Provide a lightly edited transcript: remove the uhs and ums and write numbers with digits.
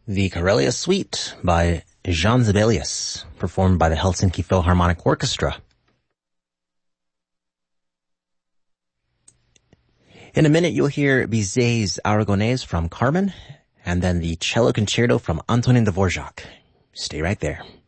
The Karelia Suite by Jean Sibelius, performed by the Helsinki Philharmonic Orchestra. In a minute, you'll hear Bizet's Aragonese from Carmen, and then the cello concerto from Antonin Dvorak. Stay right there.